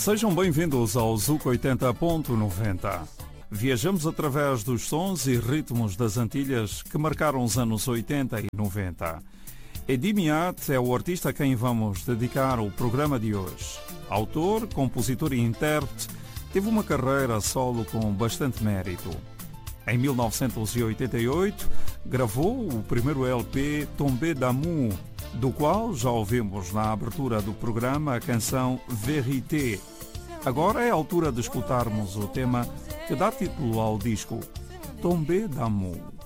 Sejam bem-vindos ao Zuc 80.90. Viajamos através dos sons e ritmos das Antilhas que marcaram os anos 80 e 90. Edi Miat é o artista a quem vamos dedicar o programa de hoje. Autor, compositor e intérprete, teve uma carreira solo com bastante mérito. Em 1988, gravou o primeiro LP Tombé d'amour, do qual já ouvimos na abertura do programa a canção Vérité. Agora é a altura de escutarmos o tema que dá título ao disco, Tombé d'amour.